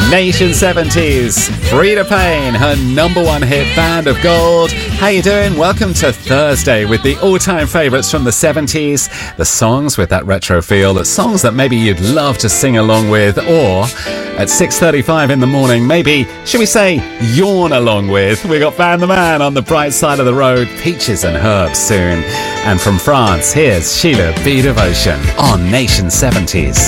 Nation 70s, Frida Payne, her number one hit, Band of Gold. How you doing? Welcome to Thursday with the all-time favourites from the 70s, the songs with that retro feel, the songs that maybe you'd love to sing along with, or at 6:35 in the morning, maybe, should we say, yawn along with. We got Van the Man on the bright side of the road, Peaches and Herbs soon. And from France, here's Sheila B. Devotion on Nation 70s.